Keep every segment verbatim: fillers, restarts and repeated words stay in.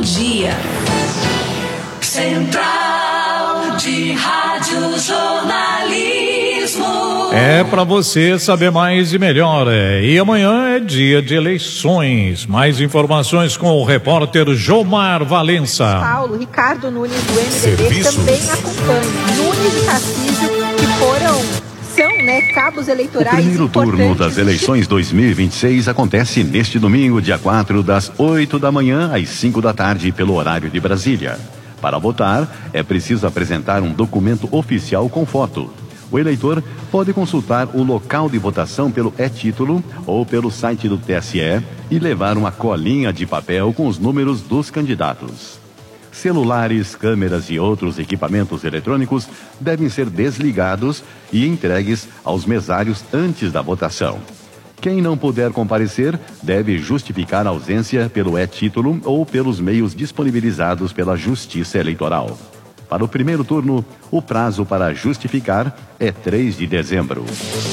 do dia. Central de Rádio Jornalismo. É para você saber mais e melhor. É. E amanhã é dia de eleições. Mais informações com o repórter Jomar Valença. Paulo, Ricardo Nunes do M D B também acompanha. Nunes e Tarcísio, que foram, são, né, cabos eleitorais. O primeiro turno das eleições dois mil e vinte e seis acontece neste domingo, dia quatro, das oito da manhã às cinco da tarde, pelo horário de Brasília. Para votar, é preciso apresentar um documento oficial com foto. O eleitor pode consultar o local de votação pelo e-título ou pelo site do T S E e levar uma colinha de papel com os números dos candidatos. Celulares, câmeras e outros equipamentos eletrônicos devem ser desligados e entregues aos mesários antes da votação. Quem não puder comparecer deve justificar a ausência pelo e-título ou pelos meios disponibilizados pela Justiça Eleitoral. Para o primeiro turno, o prazo para justificar é três de dezembro.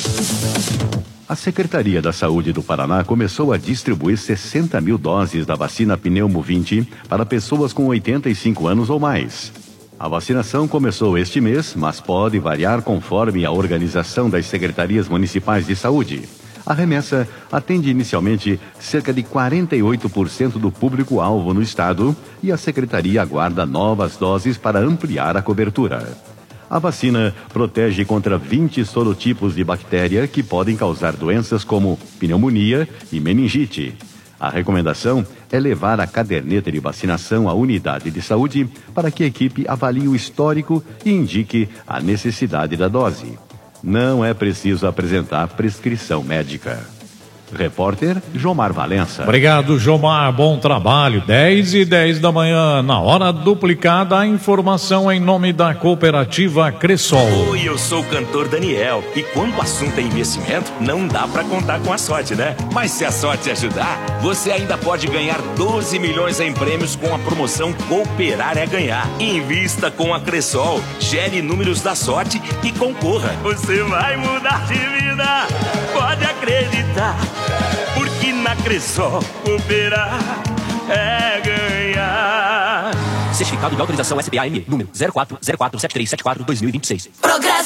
A Secretaria da Saúde do Paraná começou a distribuir sessenta mil doses da vacina Pneumo vinte para pessoas com oitenta e cinco anos ou mais. A vacinação começou este mês, mas pode variar conforme a organização das secretarias municipais de saúde. A remessa atende inicialmente cerca de quarenta e oito por cento do público-alvo no estado e a secretaria aguarda novas doses para ampliar a cobertura. A vacina protege contra vinte sorotipos de bactéria que podem causar doenças como pneumonia e meningite. A recomendação é levar a caderneta de vacinação à unidade de saúde para que a equipe avalie o histórico e indique a necessidade da dose. Não é preciso apresentar prescrição médica. Repórter Jomar Valença. Obrigado, Jomar. Bom trabalho. dez e dez da manhã, na hora duplicada, a informação em nome da cooperativa Cressol. Oi, eu sou o cantor Daniel. E quando o assunto é investimento, não dá pra contar com a sorte, né? Mas se a sorte ajudar, você ainda pode ganhar doze milhões em prêmios com a promoção Cooperar é Ganhar. Invista com a Cressol, gere números da sorte e concorra. Você vai mudar de vida, pode acreditar. Porque na Cressol, cooperar é ganhar. Certificado de autorização S B A M E, número zero quatro zero quatro sete três sete quatro dois mil e vinte e seis. Progresso.